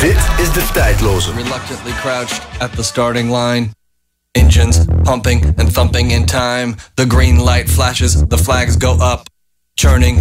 Dit is de tijdloze. Reluctantly crouched at the starting line. Engines pumping and thumping in time. The green light flashes, the flags go up. Churning